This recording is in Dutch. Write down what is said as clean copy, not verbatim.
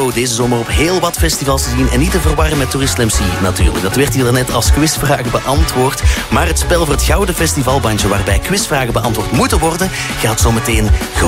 Go deze zomer op heel wat festivals te zien. En niet te verwarren met Tourist MC natuurlijk. Dat werd hier daarnet als quizvragen beantwoord. Maar het spel voor het Gouden Festivalbandje, waarbij quizvragen beantwoord moeten worden, gaat zometeen